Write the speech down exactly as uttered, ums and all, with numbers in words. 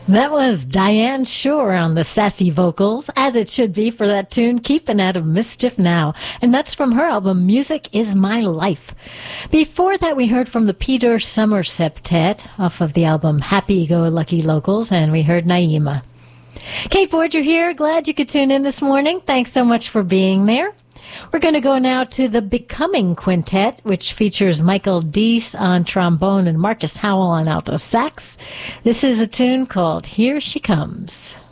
That was Diane Shore on the sassy vocals, as it should be for that tune, Keeping Out of Mischief Now. And that's from her album, Music Is My Life. Before that, we heard from the Peter Summer Septet off of the album Happy Go Lucky Locals, and we heard Naima. Kate Borger here. Glad you could tune in this morning. Thanks so much for being there. We're going to go now to the Becoming Quintet, which features Michael Deese on trombone and Marcus Howell on alto sax. This is a tune called Here She Comes.